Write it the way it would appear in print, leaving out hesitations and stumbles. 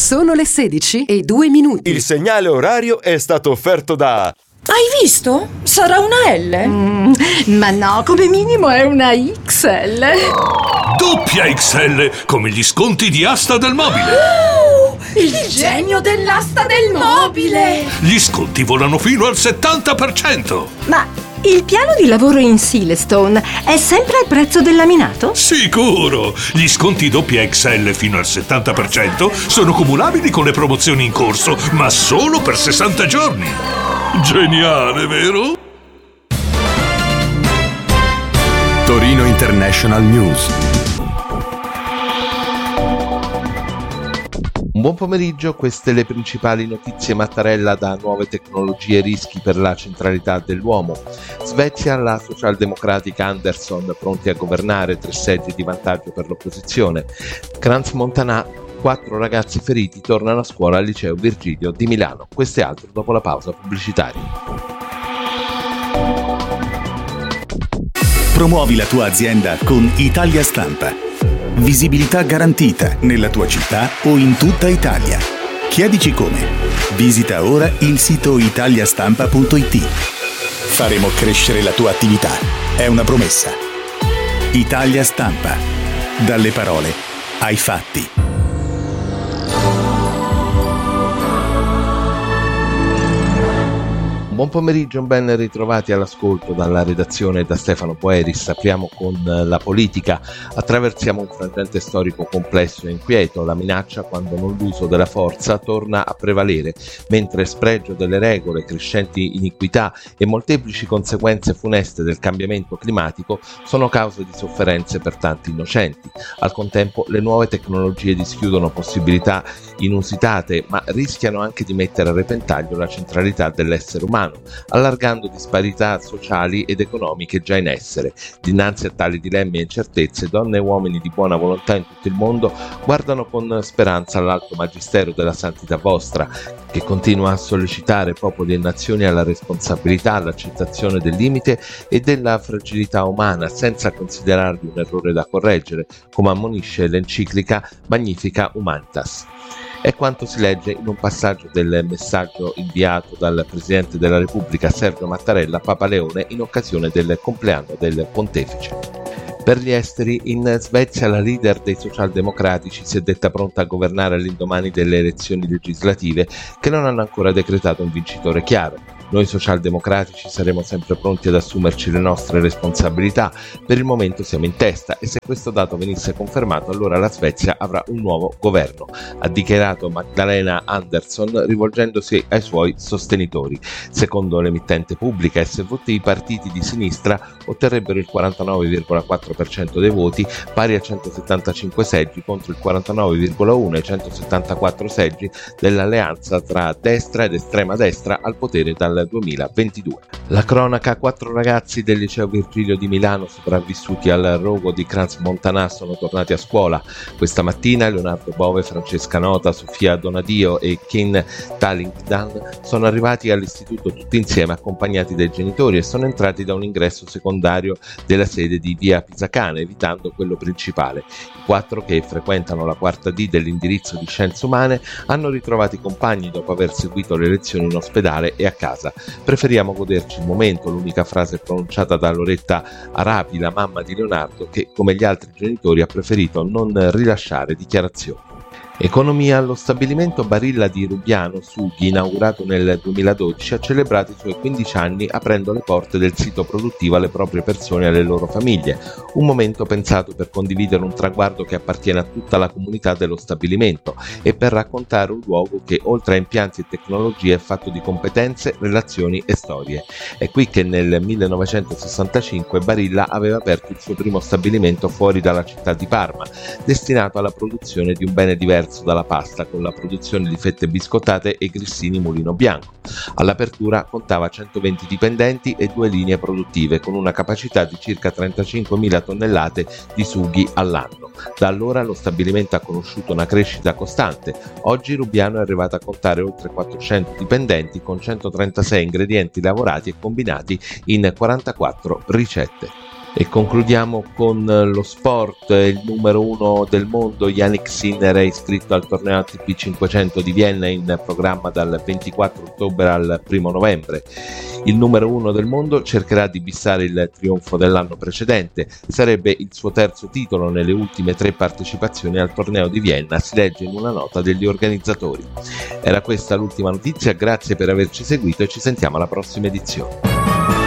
Sono le 16:02. Il segnale orario è stato offerto da... Hai visto? Sarà una L? Ma no, come minimo è una XL. Doppia XL, come gli sconti di Asta del Mobile. Il genio dell'asta del mobile! Gli sconti volano fino al 70%. Ma il piano di lavoro in Silestone è sempre al prezzo del laminato? Sicuro! Gli sconti doppia XL fino al 70% sono cumulabili con le promozioni in corso, ma solo per 60 giorni. Geniale, vero? Torino International News. Un buon pomeriggio, queste le principali notizie. Mattarella da nuove tecnologie, rischi per la centralità dell'uomo. Svezia, la socialdemocratica Andersson pronti a governare, 3 seggi di vantaggio per l'opposizione. Crans-Montana, 4 ragazzi feriti tornano a scuola al liceo Virgilio di Milano. Questo e altro dopo la pausa pubblicitaria. Promuovi la tua azienda con Italia Stampa. Visibilità garantita nella tua città o in tutta Italia. Chiedici come. Visita ora il sito italiastampa.it. Faremo crescere la tua attività. È una promessa. Italia Stampa. Dalle parole ai fatti. Buon pomeriggio, ben ritrovati all'ascolto dalla redazione e da Stefano Poeris. Apriamo con la politica. Attraversiamo un frangente storico complesso e inquieto. La minaccia, quando non l'uso della forza, torna a prevalere, mentre spregio delle regole, crescenti iniquità e molteplici conseguenze funeste del cambiamento climatico sono cause di sofferenze per tanti innocenti. Al contempo le nuove tecnologie dischiudono possibilità inusitate, ma rischiano anche di mettere a repentaglio la centralità dell'essere umano, allargando disparità sociali ed economiche già in essere. Dinanzi a tali dilemmi e incertezze, donne e uomini di buona volontà in tutto il mondo guardano con speranza all'alto magistero della santità vostra, che continua a sollecitare popoli e nazioni alla responsabilità, all'accettazione del limite e della fragilità umana, senza considerarli un errore da correggere, come ammonisce l'enciclica Magnifica Humanitas. È quanto si legge in un passaggio del messaggio inviato dal Presidente della Repubblica Sergio Mattarella a Papa Leone in occasione del compleanno del Pontefice. Per gli esteri, in Svezia la leader dei socialdemocratici si è detta pronta a governare all'indomani delle elezioni legislative che non hanno ancora decretato un vincitore chiaro. Noi socialdemocratici saremo sempre pronti ad assumerci le nostre responsabilità, per il momento siamo in testa e se questo dato venisse confermato allora la Svezia avrà un nuovo governo, ha dichiarato Magdalena Andersson rivolgendosi ai suoi sostenitori. Secondo l'emittente pubblica SVT i partiti di sinistra otterrebbero il 49,4% dei voti, pari a 175 seggi contro il 49,1 e 174 seggi dell'alleanza tra destra ed estrema destra al potere dal 2022. La cronaca: 4 ragazzi del liceo Virgilio di Milano sopravvissuti al rogo di Crans-Montana sono tornati a scuola. Questa mattina Leonardo Bove, Francesca Nota, Sofia Donadio e Ken Tallingdan sono arrivati all'istituto tutti insieme accompagnati dai genitori e sono entrati da un ingresso secondario della sede di via Pisacane, evitando quello principale. I 4 che frequentano la quarta D dell'indirizzo di Scienze Umane hanno ritrovato i compagni dopo aver seguito le lezioni in ospedale e a casa. Preferiamo goderci il momento, l'unica frase pronunciata da Loretta Arapi, la mamma di Leonardo, che come gli altri genitori ha preferito non rilasciare dichiarazioni. Economia: lo stabilimento Barilla di Rubiano Sughi, inaugurato nel 2012, ha celebrato i suoi 15 anni aprendo le porte del sito produttivo alle proprie persone e alle loro famiglie, un momento pensato per condividere un traguardo che appartiene a tutta la comunità dello stabilimento e per raccontare un luogo che, oltre a impianti e tecnologie, è fatto di competenze, relazioni e storie. È qui che nel 1965 Barilla aveva aperto il suo primo stabilimento fuori dalla città di Parma, destinato alla produzione di un bene diverso dalla pasta, con la produzione di fette biscottate e grissini Mulino Bianco. All'apertura contava 120 dipendenti e 2 linee produttive, con una capacità di circa 35.000 tonnellate di sughi all'anno. Da allora lo stabilimento ha conosciuto una crescita costante. Oggi Rubiano è arrivato a contare oltre 400 dipendenti con 136 ingredienti lavorati e combinati in 44 ricette. E concludiamo con lo sport. Il numero 1 del mondo Jannik Sinner è iscritto al torneo ATP 500 di Vienna, in programma dal 24 ottobre al 1 novembre. Il numero 1 del mondo cercherà di bissare il trionfo dell'anno precedente. Sarebbe il suo terzo titolo nelle ultime 3 partecipazioni al torneo di Vienna, si legge in una nota degli organizzatori. Era questa l'ultima notizia, grazie per averci seguito e ci sentiamo alla prossima edizione.